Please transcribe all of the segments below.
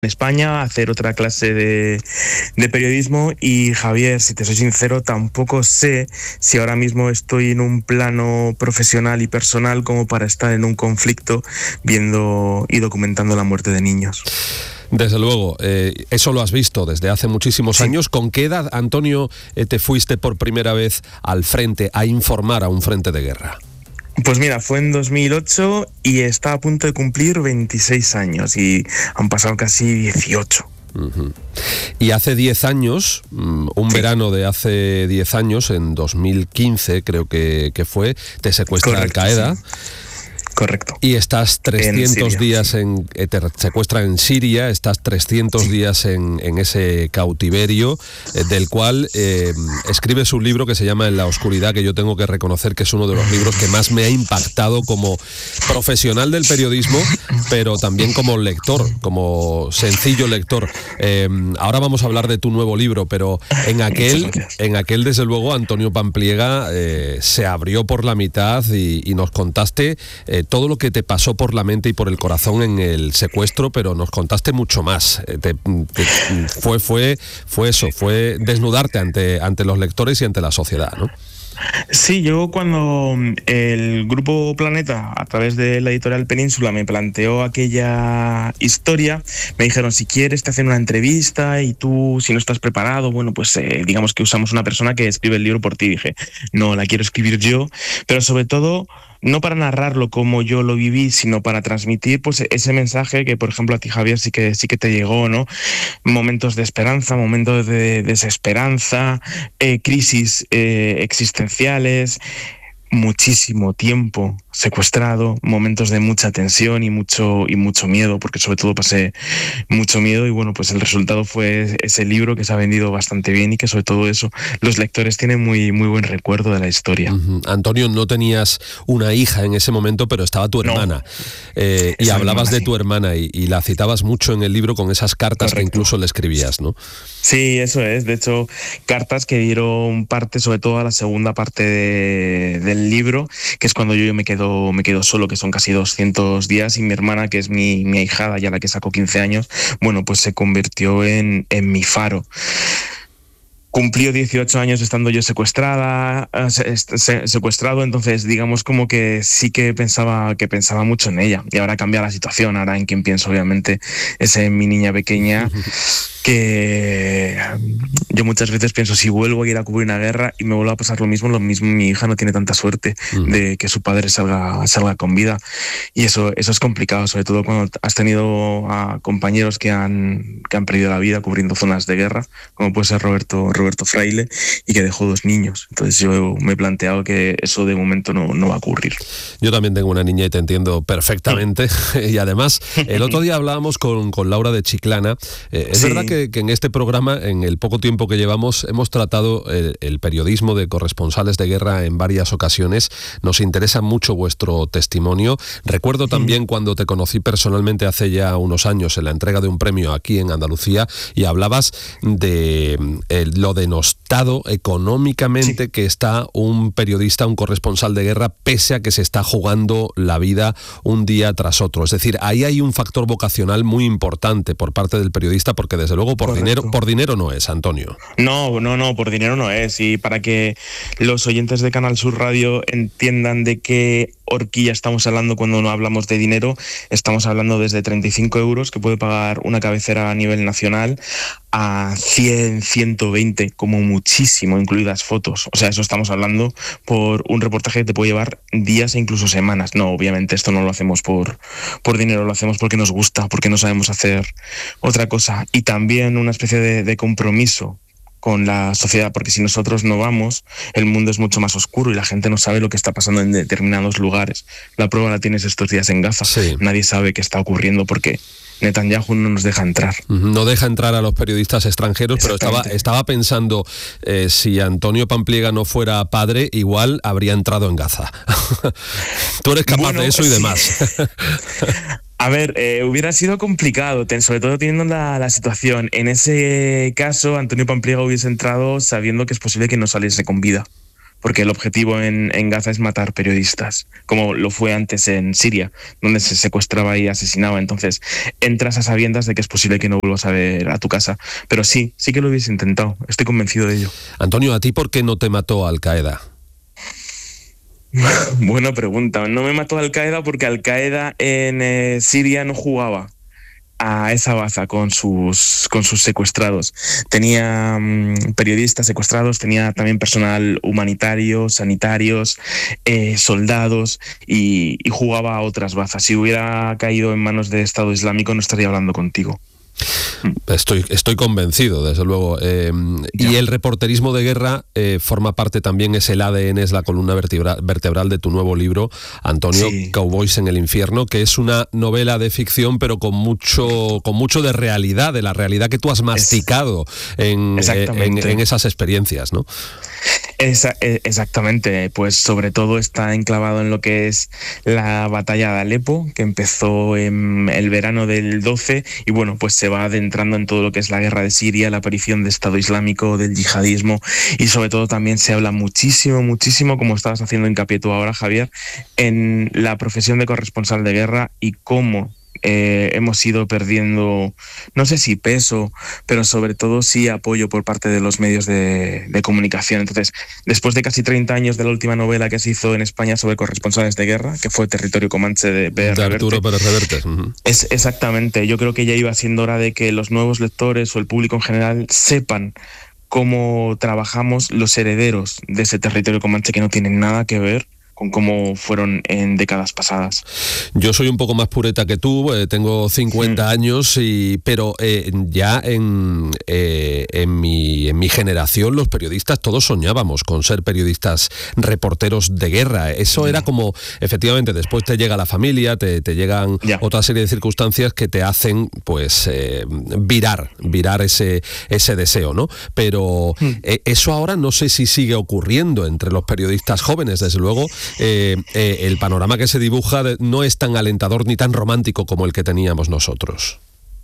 España a hacer otra clase de periodismo. Y Javier, si te soy sincero, tampoco sé si ahora mismo estoy en un plano profesional y personal como para estar en un conflicto viendo y documentando la muerte de niños. Desde luego, eso lo has visto desde hace muchísimos años. ¿Con qué edad, Antonio, te fuiste por primera vez al frente, a informar a un frente de guerra? Pues mira, fue en 2008 y está a punto de cumplir 26 años y han pasado casi 18. Uh-huh. Y hace 10 años, un verano de hace 10 años, en 2015 creo que fue, te secuestra Al-Qaeda. Sí. Correcto. Y estás 300 días te secuestran en Siria, estás 300 días en ese cautiverio, del cual escribes un libro que se llama En la oscuridad, que yo tengo que reconocer que es uno de los libros que más me ha impactado como profesional del periodismo, pero también como lector, como sencillo lector. Ahora vamos a hablar de tu nuevo libro, pero en aquel desde luego, Antonio Pampliega se abrió por la mitad y nos contaste todo lo que te pasó por la mente y por el corazón en el secuestro, pero nos contaste mucho más. Fue eso, fue desnudarte ante los lectores y ante la sociedad, ¿no? Sí, yo cuando el Grupo Planeta, a través de la editorial Península, me planteó aquella historia, me dijeron, si quieres te hacen una entrevista y tú, si no estás preparado, bueno, pues digamos que usamos una persona que escribe el libro por ti. Dije, no, la quiero escribir yo, pero sobre todo no para narrarlo como yo lo viví, sino para transmitir pues ese mensaje que, por ejemplo, a ti, Javier, sí que te llegó, ¿no? Momentos de esperanza, momentos de desesperanza, crisis existenciales, muchísimo tiempo secuestrado, momentos de mucha tensión y mucho miedo, porque sobre todo pasé mucho miedo y bueno, pues el resultado fue ese libro que se ha vendido bastante bien y que sobre todo eso, los lectores tienen muy buen recuerdo de la historia. Uh-huh. Antonio, no tenías una hija en ese momento, pero estaba tu hermana. Y hablabas de tu hermana y la citabas mucho en el libro con esas cartas. Correcto. Que incluso le escribías, ¿no? Sí, eso es. De hecho, cartas que dieron parte, sobre todo a la segunda parte del libro, que es cuando yo me quedo solo, que son casi 200 días, y mi hermana, que es mi ahijada, ya la que sacó 15 años, bueno, pues se convirtió en mi faro. Cumplió 18 años estando yo secuestrado, entonces digamos como que sí que pensaba mucho en ella. Y ahora cambia la situación, ahora en quien pienso obviamente es en mi niña pequeña, que yo muchas veces pienso, si vuelvo a ir a cubrir una guerra y me vuelve a pasar lo mismo, mi hija no tiene tanta suerte de que su padre salga con vida. Y eso es complicado, sobre todo cuando has tenido a compañeros que han perdido la vida cubriendo zonas de guerra, como puede ser Roberto Fraile, y que dejó 2 niños. Entonces yo me he planteado que eso de momento no va a ocurrir. Yo también tengo una niña y te entiendo perfectamente. Y además, el otro día hablábamos con Laura de Chiclana. Es verdad que en este programa, en el poco tiempo que llevamos, hemos tratado el periodismo de corresponsales de guerra en varias ocasiones. Nos interesa mucho vuestro testimonio. Recuerdo también cuando te conocí personalmente hace ya unos años en la entrega de un premio aquí en Andalucía, y hablabas de lo denostado económicamente que está un periodista, un corresponsal de guerra, pese a que se está jugando la vida un día tras otro. Es decir, ahí hay un factor vocacional muy importante por parte del periodista, porque desde luego por dinero no es, Antonio. No, por dinero no es. Y para que los oyentes de Canal Sur Radio entiendan de qué horquilla estamos hablando cuando no hablamos de dinero, estamos hablando desde 35 euros que puede pagar una cabecera a nivel nacional a 100, 120 como muchísimo, incluidas fotos. O sea, eso estamos hablando por un reportaje que te puede llevar días e incluso semanas. No, obviamente esto no lo hacemos por dinero, lo hacemos porque nos gusta, porque no sabemos hacer otra cosa. Y también una especie de compromiso con la sociedad, porque si nosotros no vamos, el mundo es mucho más oscuro y la gente no sabe lo que está pasando en determinados lugares. La prueba la tienes estos días en Gaza. Sí. Nadie sabe qué está ocurriendo porque Netanyahu no nos deja entrar. No deja entrar a los periodistas extranjeros, pero estaba pensando, si Antonio Pampliega no fuera padre, igual habría entrado en Gaza. Tú eres capaz de eso y demás. A ver, hubiera sido complicado, sobre todo teniendo la situación. En ese caso, Antonio Pampliega hubiese entrado sabiendo que es posible que no saliese con vida. porque el objetivo en Gaza es matar periodistas, como lo fue antes en Siria, donde se secuestraba y asesinaba. Entonces entras a sabiendas de que es posible que no vuelvas a ver a tu casa. Pero sí que lo hubiese intentado, estoy convencido de ello. Antonio, ¿a ti por qué no te mató Al-Qaeda? Buena pregunta. No me mató Al-Qaeda porque Al-Qaeda en Siria no jugaba a esa baza con sus secuestrados. Tenía periodistas secuestrados, tenía también personal humanitario, sanitarios, soldados, y jugaba a otras bazas. Si hubiera caído en manos del Estado Islámico no estaría hablando contigo. Estoy convencido, desde luego. Y el reporterismo de guerra forma parte también, es el ADN, es la columna vertebral de tu nuevo libro, Antonio, sí. Cowboys en el infierno, que es una novela de ficción, pero con mucho de realidad, de la realidad que tú has masticado en esas experiencias, ¿no? Exactamente, pues sobre todo está enclavado en lo que es la batalla de Alepo, que empezó en el verano del 12, y bueno, pues se va adentrando en todo lo que es la guerra de Siria, la aparición del Estado Islámico, del yihadismo, y sobre todo también se habla muchísimo, como estabas haciendo hincapié tú ahora, Javier, en la profesión de corresponsal de guerra y cómo hemos ido perdiendo, no sé si peso, pero sobre todo sí apoyo por parte de los medios de comunicación. Entonces, después de casi 30 años de la última novela que se hizo en España sobre corresponsales de guerra, que fue Territorio Comanche de Arturo Pérez Reverte. Es exactamente, yo creo que ya iba siendo hora de que los nuevos lectores o el público en general sepan cómo trabajamos los herederos de ese Territorio Comanche, que no tienen nada que ver con cómo fueron en décadas pasadas. Yo soy un poco más pureta que tú, tengo 50 años, pero ya en mi generación los periodistas todos soñábamos con ser periodistas reporteros de guerra. Eso era como, efectivamente, después te llega la familia, te llegan otra serie de circunstancias que te hacen pues virar ese deseo, ¿no? Pero eso ahora no sé si sigue ocurriendo entre los periodistas jóvenes, desde luego. El panorama que se dibuja no es tan alentador ni tan romántico como el que teníamos nosotros.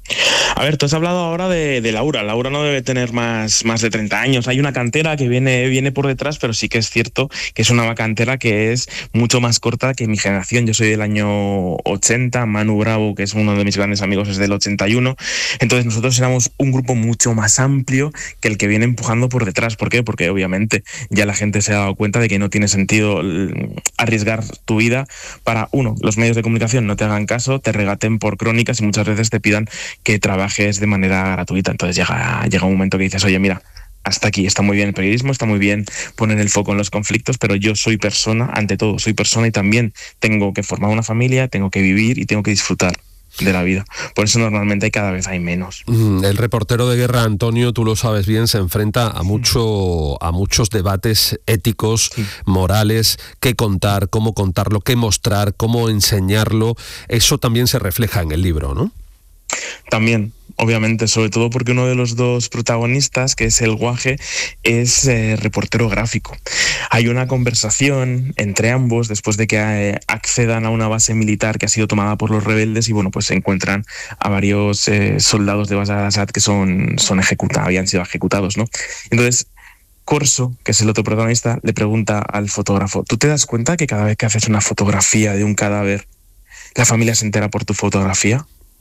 A ver, tú has hablado ahora de Laura. Laura no debe tener más de 30 años. Hay una cantera que viene por detrás, pero sí que es cierto que es una cantera que es mucho más corta que mi generación. Yo soy del año 80, Manu Bravo, que es uno de mis grandes amigos, es del 81. Entonces nosotros éramos un grupo mucho más amplio que el que viene empujando por detrás. ¿Por qué? Porque obviamente ya la gente se ha dado cuenta de que no tiene sentido arriesgar tu vida para, los medios de comunicación no te hagan caso, te regaten por crónicas y muchas veces te pidan que trabajes de manera gratuita. Entonces llega un momento que dices, oye, mira, hasta aquí, está muy bien el periodismo, está muy bien poner el foco en los conflictos, pero yo soy persona, ante todo, soy persona y también tengo que formar una familia, tengo que vivir y tengo que disfrutar de la vida. Por eso normalmente cada vez hay menos. El reportero de guerra, Antonio, tú lo sabes bien, se enfrenta a muchos debates éticos, morales, qué contar, cómo contarlo, qué mostrar, cómo enseñarlo. Eso también se refleja en el libro, ¿no? También, obviamente, sobre todo porque uno de los dos protagonistas, que es el Guaje, es reportero gráfico. Hay una conversación entre ambos después de que accedan a una base militar que ha sido tomada por los rebeldes y bueno, pues se encuentran a varios soldados de Bashar al-Assad que habían sido ejecutados, ¿no? Entonces, Corso, que es el otro protagonista, le pregunta al fotógrafo, ¿tú te das cuenta que cada vez que haces una fotografía de un cadáver, la familia se entera por tu fotografía?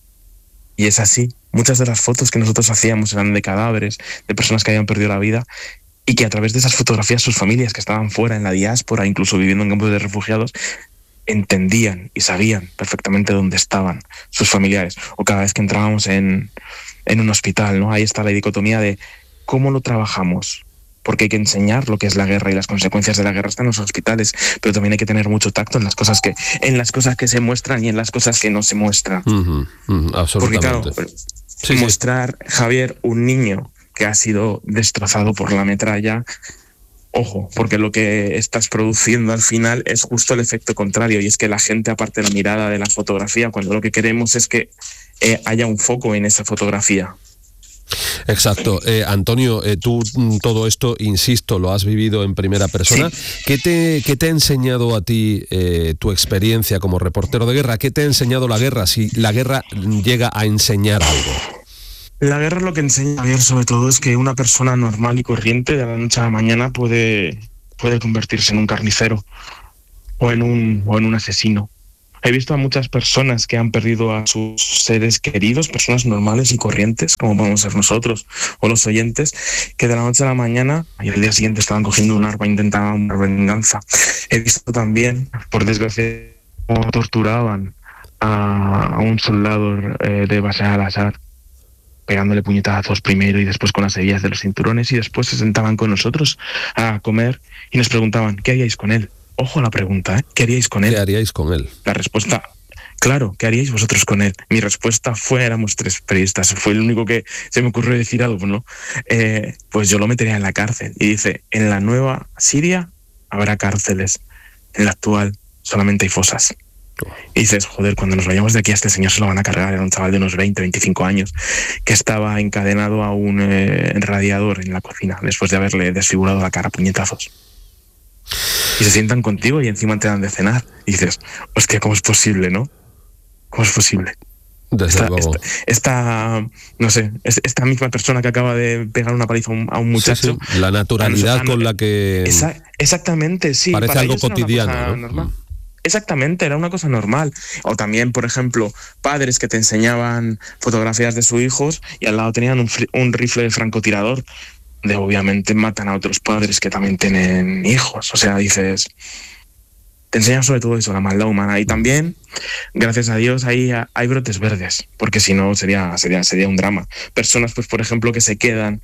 Y es así. Muchas de las fotos que nosotros hacíamos eran de cadáveres, de personas que habían perdido la vida y que a través de esas fotografías sus familias que estaban fuera en la diáspora, incluso viviendo en campos de refugiados, entendían y sabían perfectamente dónde estaban sus familiares. O cada vez que entrábamos en un hospital, ¿no? Ahí está la dicotomía de cómo lo trabajamos. Porque hay que enseñar lo que es la guerra y las consecuencias de la guerra están en los hospitales, pero también hay que tener mucho tacto en las cosas que se muestran y en las cosas que no se muestran. Absolutamente. Porque claro, mostrar, Javier, un niño que ha sido destrozado por la metralla, ojo, porque lo que estás produciendo al final es justo el efecto contrario, y es que la gente aparte de la mirada de la fotografía, cuando lo que queremos es que haya un foco en esa fotografía. Exacto. Antonio, tú todo esto, insisto, lo has vivido en primera persona. Sí. ¿Qué te ha enseñado a ti tu experiencia como reportero de guerra? ¿Qué te ha enseñado la guerra, si la guerra llega a enseñar algo? La guerra lo que enseña, Javier, sobre todo es que una persona normal y corriente de la noche a la mañana puede puede convertirse en un carnicero o en un asesino. He visto a muchas personas que han perdido a sus seres queridos, personas normales y corrientes, como podemos ser nosotros o los oyentes, que de la noche a la mañana y al día siguiente estaban cogiendo un arma e intentaban una venganza. He visto también, por desgracia, cómo torturaban a un soldado de Bashar al-Assad, pegándole puñetazos primero y después con las hebillas de los cinturones, y después se sentaban con nosotros a comer y nos preguntaban, ¿qué haríais con él? Ojo a la pregunta, ¿eh? ¿Qué haríais con él? ¿Qué haríais con él? La respuesta, claro, ¿qué haríais vosotros con él? Mi respuesta fue, éramos 3 periodistas, fue el único que se me ocurrió decir algo, ¿no? Pues yo lo metería en la cárcel. Y dice, en la nueva Siria habrá cárceles, en la actual solamente hay fosas. Y dices, joder, cuando nos vayamos de aquí a este señor se lo van a cargar. Era un chaval de unos 20, 25 años que estaba encadenado a un radiador en la cocina después de haberle desfigurado la cara a puñetazos. Y se sientan contigo y encima te dan de cenar. Y dices, hostia, ¿cómo es posible, no? ¿Cómo es posible? Esta misma persona que acaba de pegar una paliza a un muchacho. Sí. La naturalidad con la que... Exactamente, sí. Parece para algo cotidiano, ¿no? Exactamente, era una cosa normal. O también, por ejemplo, padres que te enseñaban fotografías de sus hijos y al lado tenían un rifle de francotirador, donde obviamente matan a otros padres que también tienen hijos. O sea, dices, te enseñan sobre todo eso, la maldad humana. Y también, gracias a Dios, ahí hay brotes verdes, porque si no sería un drama. Personas, pues por ejemplo, que se quedan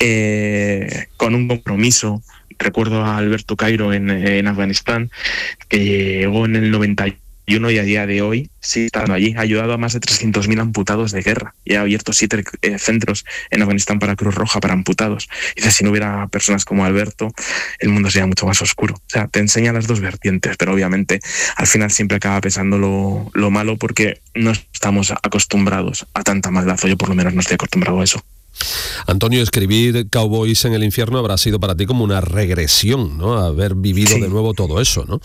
con un compromiso. Recuerdo a Alberto Cairo en Afganistán, que llegó en el 91 y a día de hoy sigue estando allí. Ha ayudado a más de 300.000 amputados de guerra y ha abierto 7 centros en Afganistán para Cruz Roja, para amputados. Y dice, si no hubiera personas como Alberto, el mundo sería mucho más oscuro. O sea, te enseña las dos vertientes, pero obviamente al final siempre acaba pesando lo malo, porque no estamos acostumbrados a tanta maldad. Yo por lo menos no estoy acostumbrado a eso. Antonio, escribir Cowboys en el infierno habrá sido para ti como una regresión, ¿no? Haber vivido de nuevo todo eso, ¿no?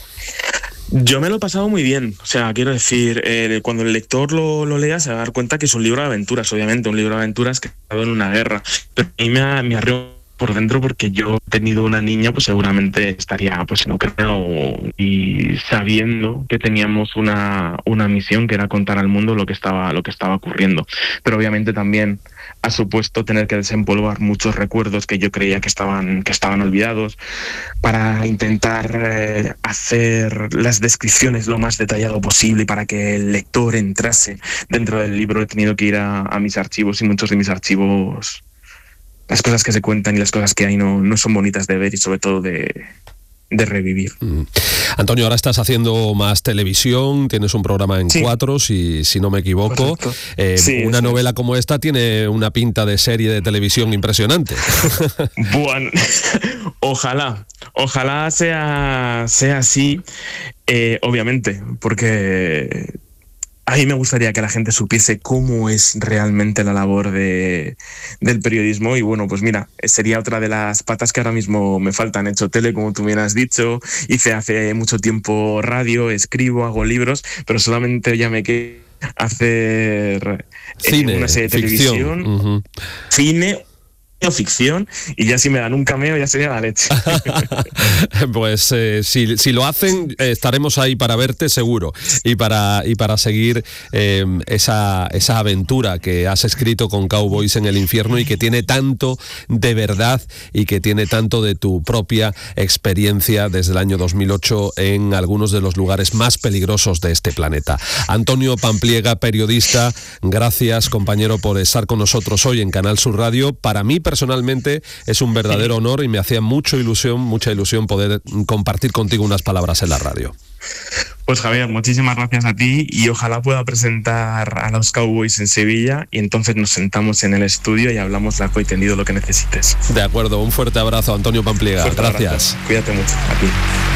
Yo me lo he pasado muy bien. O sea, quiero decir, cuando el lector lo lea se va a dar cuenta que es un libro de aventuras, obviamente, un libro de aventuras que ha estado en una guerra. Pero a mí me arreó por dentro, porque yo he tenido una niña, pues seguramente estaría pues en Ucrania y sabiendo que teníamos una misión que era contar al mundo lo que estaba ocurriendo. Pero obviamente también ha supuesto tener que desempolvar muchos recuerdos que yo creía que estaban olvidados, para intentar hacer las descripciones lo más detallado posible y para que el lector entrase dentro del libro. He tenido que ir a mis archivos, y muchos de mis archivos, las cosas que se cuentan y las cosas que hay no son bonitas de ver y sobre todo de revivir. Antonio, ahora estás haciendo más televisión, tienes un programa en 4, si no me equivoco. Una novela como esta tiene una pinta de serie de televisión impresionante. Bueno, ojalá sea así, obviamente, porque a mí me gustaría que la gente supiese cómo es realmente la labor del periodismo. Y bueno, pues mira, sería otra de las patas que ahora mismo me faltan. He hecho tele, como tú bien has dicho, hice hace mucho tiempo radio, escribo, hago libros, pero solamente ya me queda hacer cine, una serie de ficción. televisión, cine o ficción, y ya si me dan un cameo ya sería la leche. Pues si lo hacen, estaremos ahí para verte seguro, y para seguir esa aventura que has escrito con Cowboys en el infierno, y que tiene tanto de verdad y que tiene tanto de tu propia experiencia desde el año 2008 en algunos de los lugares más peligrosos de este planeta. Antonio Pampliega, periodista, gracias, compañero, por estar con nosotros hoy en Canal Sur Radio. Para mí personalmente es un verdadero honor y me hacía mucha ilusión poder compartir contigo unas palabras en la radio. Pues Javier, muchísimas gracias a ti, y ojalá pueda presentar a los Cowboys en Sevilla y entonces nos sentamos en el estudio y hablamos largo y tendido lo que necesites. De acuerdo, un fuerte abrazo, Antonio Pampliega. Gracias. Abrazo. Cuídate mucho. A ti.